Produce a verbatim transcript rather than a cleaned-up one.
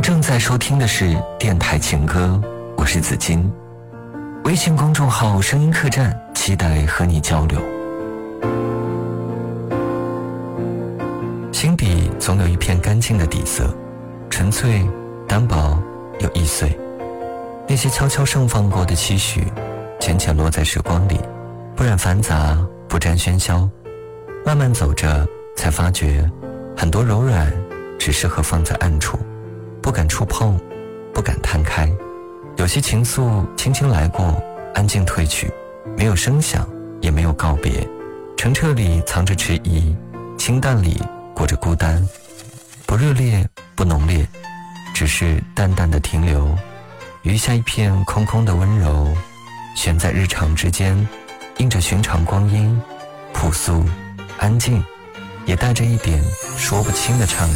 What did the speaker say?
正在收听的是电台情歌，我是子金。微信公众号声音客栈，期待和你交流。心底总有一片干净的底色，纯粹、单薄又易碎。那些悄悄盛放过的期许，浅浅落在时光里，不染繁杂，不沾喧嚣。慢慢走着，才发觉很多柔软只适合放在暗处，不敢触碰，不敢摊开。有些情愫轻轻来过，安静褪去，没有声响，也没有告别。澄澈里藏着迟疑，清淡里裹着孤单。不热烈，不浓烈，只是淡淡的停留，余下一片空空的温柔，悬在日常之间，映着寻常光阴，朴素安静，也带着一点说不清的怅然。